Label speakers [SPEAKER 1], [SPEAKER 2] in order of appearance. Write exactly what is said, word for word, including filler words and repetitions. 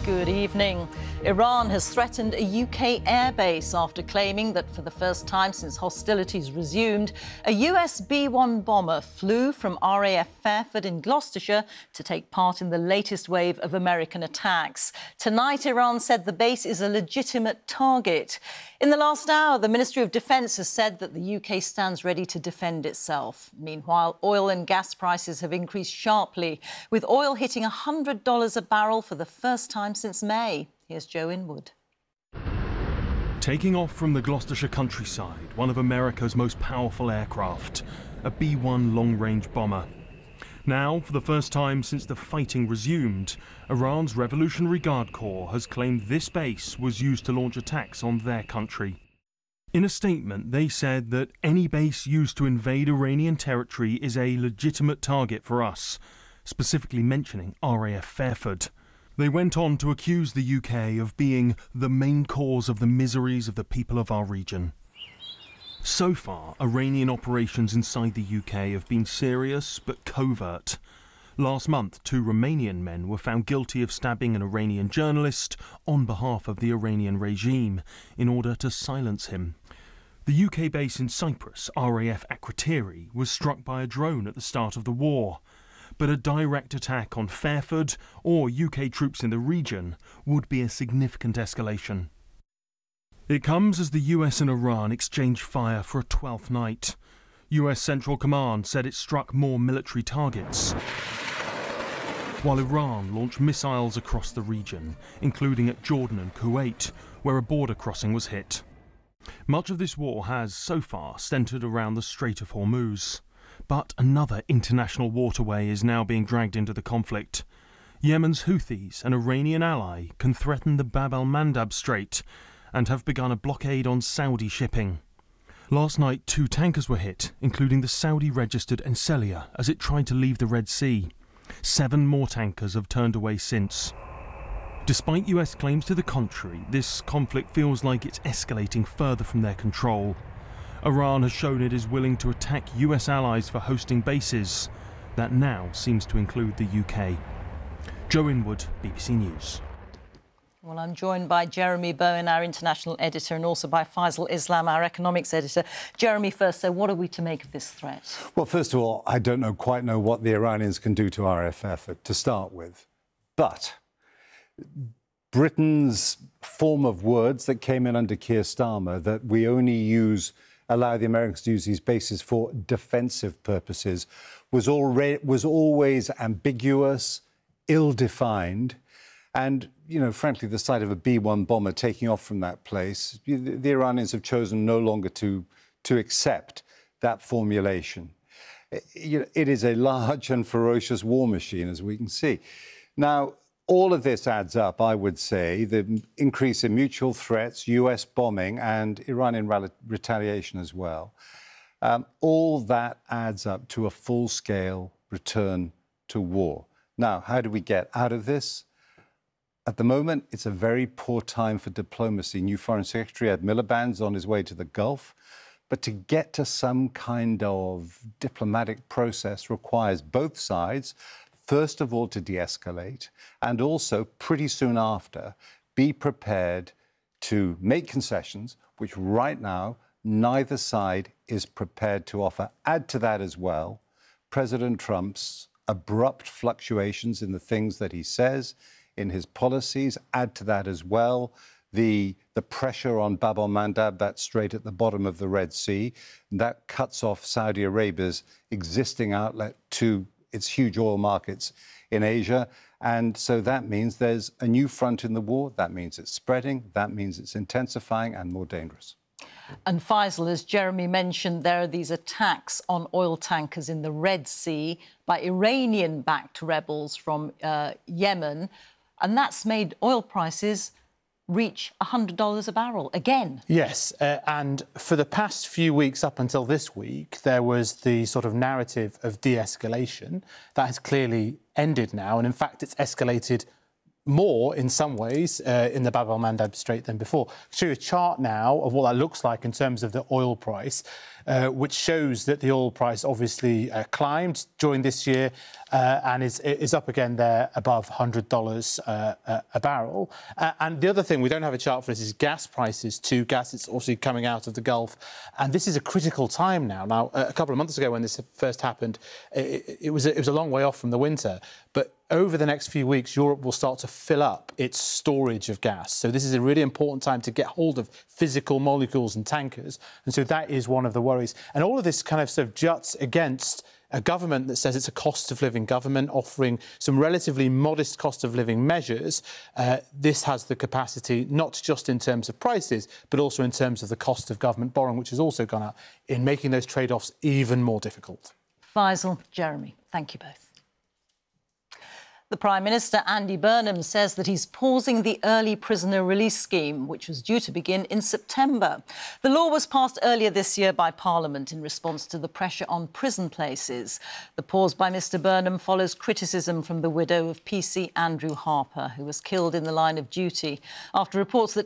[SPEAKER 1] Good evening. Iran has threatened a U K airbase after claiming that for the first time since hostilities resumed, a U S B one bomber flew from R A F Fairford in Gloucestershire to take part in the latest wave of American attacks. Tonight, Iran said the base is a legitimate target. In the last hour, the Ministry of Defence has said that the U K stands ready to defend itself. Meanwhile, oil and gas prices have increased sharply, with oil hitting one hundred dollars a barrel for the first time since May. Here's Joe Inwood.
[SPEAKER 2] Taking off from the Gloucestershire countryside, one of America's most powerful aircraft, a B one long-range bomber. Now, for the first time since the fighting resumed, Iran's Revolutionary Guard Corps has claimed this base was used to launch attacks on their country. In a statement, they said that any base used to invade Iranian territory is a legitimate target for us, specifically mentioning R A F Fairford. They went on to accuse the U K of being the main cause of the miseries of the people of our region. So far, Iranian operations inside the U K have been serious but covert. Last month, two Romanian men were found guilty of stabbing an Iranian journalist on behalf of the Iranian regime in order to silence him. The U K base in Cyprus, R A F Akrotiri, was struck by a drone at the start of the war. But a direct attack on Fairford or U K troops in the region would be a significant escalation. It comes as the U S and Iran exchange fire for a twelfth night. U S Central Command said it struck more military targets, while Iran launched missiles across the region, including at Jordan and Kuwait, where a border crossing was hit. Much of this war has, so far, centred around the Strait of Hormuz. But another international waterway is now being dragged into the conflict. Yemen's Houthis, an Iranian ally, can threaten the Bab al-Mandab Strait and have begun a blockade on Saudi shipping. Last night, two tankers were hit, including the Saudi-registered Enselia, as it tried to leave the Red Sea. Seven more tankers have turned away since. Despite U S claims to the contrary, this conflict feels like it's escalating further from their control. Iran has shown it is willing to attack U S allies for hosting bases. That now seems to include the U K. Joe Inwood, B B C News.
[SPEAKER 1] Well, I'm joined by Jeremy Bowen, our international editor, and also by Faisal Islam, our economics editor. Jeremy, first, so what are we to make of this threat?
[SPEAKER 3] Well, first of all, I don't know quite know what the Iranians can do to R A F Fairford to start with. But Britain's form of words that came in under Keir Starmer, that we only use allow the Americans to use these bases for defensive purposes, was already was always ambiguous, ill-defined, and you know, frankly, the sight of a B one bomber taking off from that place, the, the Iranians have chosen no longer to to accept that formulation. It, you know, it is a large and ferocious war machine, as we can see. Now, all of this adds up, I would say, the increase in mutual threats, U S bombing and Iranian retaliation as well. Um, all that adds up to a full-scale return to war. Now, how do we get out of this? At the moment, it's a very poor time for diplomacy. New Foreign Secretary Ed Miliband's on his way to the Gulf. But to get to some kind of diplomatic process requires both sides, first of all, to de-escalate, and also, pretty soon after, be prepared to make concessions, which right now neither side is prepared to offer. Add to that as well President Trump's abrupt fluctuations in the things that he says, in his policies. Add to that as well the, the pressure on Bab al-Mandab, that strait at the bottom of the Red Sea. That cuts off Saudi Arabia's existing outlet to its huge oil markets in Asia. And so that means there's a new front in the war. That means it's spreading. That means it's intensifying and more dangerous.
[SPEAKER 1] And Faisal, as Jeremy mentioned, there are these attacks on oil tankers in the Red Sea by Iranian-backed rebels from uh, Yemen. And that's made oil prices reach one hundred dollars a barrel again.
[SPEAKER 4] Yes, uh, and for the past few weeks up until this week, there was the sort of narrative of de-escalation. That has clearly ended now, and in fact, it's escalated more in some ways uh, in the Bab al-Mandab Strait than before. I'll show you a chart now of what that looks like in terms of the oil price. uh, which shows that the oil price obviously uh, climbed during this year uh, and is, is up again there above one hundred dollars uh, a, a barrel. Uh, and the other thing, we don't have a chart for this, is gas prices too. Gas is obviously coming out of the Gulf. And this is a critical time now. Now, a couple of months ago when this first happened, it, it, was, a, it was a long way off from the winter. But over the next few weeks, Europe will start to fill up its storage of gas. So this is a really important time to get hold of physical molecules and tankers. And so that is one of the worries. And all of this kind of sort of juts against a government that says it's a cost of living government, offering some relatively modest cost of living measures. Uh, this has the capacity, not just in terms of prices, but also in terms of the cost of government borrowing, which has also gone up, in making those trade-offs even more difficult.
[SPEAKER 1] Faisal, Jeremy, thank you both. The Prime Minister, Andy Burnham, says that he's pausing the early prisoner release scheme, which was due to begin in September. The law was passed earlier this year by Parliament in response to the pressure on prison places. The pause by Mr Burnham follows criticism from the widow of P C Andrew Harper, who was killed in the line of duty, after reports that